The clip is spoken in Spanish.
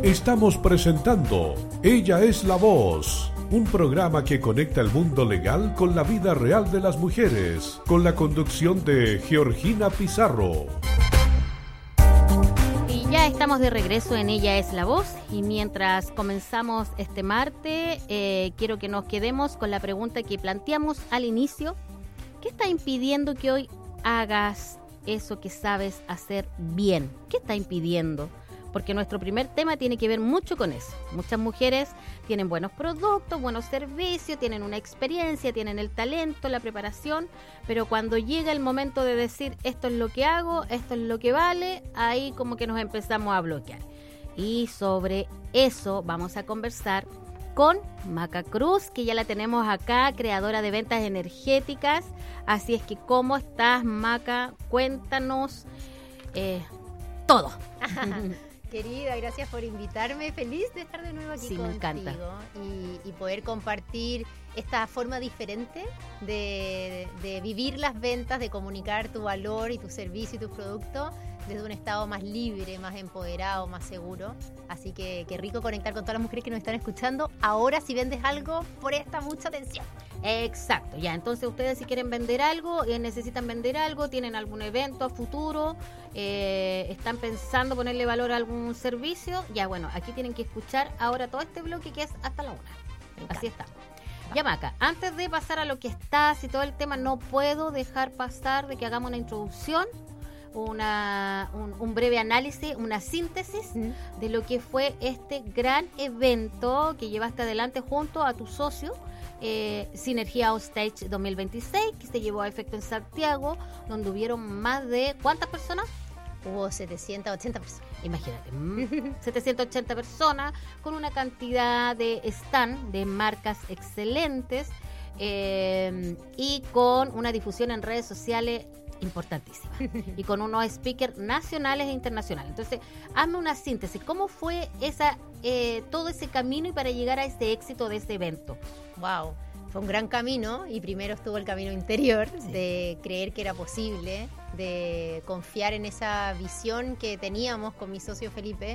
Estamos presentando Ella es la Voz, un programa que conecta el mundo legal con la vida real de las mujeres, con la conducción de Georgina Pizarro. Y ya estamos de regreso en Ella es la Voz, y mientras comenzamos este martes, quiero que nos quedemos con la pregunta que planteamos al inicio. ¿Qué está impidiendo que hoy hagas eso que sabes hacer bien? ¿Qué está impidiendo? Porque nuestro primer tema tiene que ver mucho con eso. Muchas mujeres tienen buenos productos, buenos servicios, tienen una experiencia, tienen el talento, la preparación, pero cuando llega el momento de decir esto es lo que hago, esto es lo que vale, ahí como que nos empezamos a bloquear. Y sobre eso vamos a conversar con Maca Cruz, que ya la tenemos acá, creadora de ventas energéticas. Así es que, ¿cómo estás, Maca? Cuéntanos todo. Querida, gracias por invitarme. Feliz de estar de nuevo aquí contigo. Me encanta. Y poder compartir esta forma diferente de vivir las ventas, de comunicar tu valor y tu servicio y tu producto desde un estado más libre, más empoderado, más seguro. Así que qué rico conectar con todas las mujeres que nos están escuchando. Ahora, si vendes algo, presta mucha atención. Exacto, ya, entonces ustedes si quieren vender algo, necesitan vender algo, tienen algún evento a futuro, están pensando ponerle valor a algún servicio, ya bueno, aquí tienen que escuchar ahora todo este bloque que es hasta la 1. Así estamos. Ya, Maca, antes de pasar a lo que estás y todo el tema, no puedo dejar pasar de que hagamos una introducción, un breve análisis, una síntesis de lo que fue este gran evento que llevaste adelante junto a tu socio, Sinergia On Stage 2026, que se llevó a efecto en Santiago, donde hubieron más de ¿cuántas personas? Hubo 780 personas. Imagínate, 780 personas con una cantidad de stand de marcas excelentes y con una difusión en redes sociales importantísima y con unos speakers nacionales e internacionales. Entonces, hazme una síntesis. ¿Cómo fue todo ese camino y para llegar a ese éxito de ese evento? Wow, fue un gran camino y primero estuvo el camino interior de creer que era posible, de confiar en esa visión que teníamos con mi socio Felipe